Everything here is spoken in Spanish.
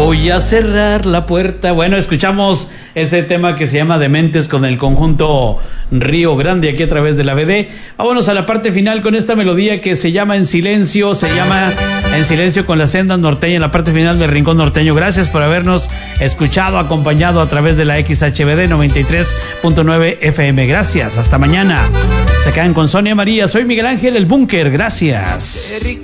Voy a cerrar la puerta. Bueno, escuchamos ese tema que se llama Dementes con el conjunto Río Grande aquí a través de la BD. Vámonos a la parte final con esta melodía que se llama En Silencio. Se llama En Silencio con la senda norteña en la parte final del Rincón Norteño. Gracias por habernos escuchado, acompañado a través de la XHBD 93.9 FM. Gracias, hasta mañana. Se quedan con Sonia María. Soy Miguel Ángel El Búnker. Gracias.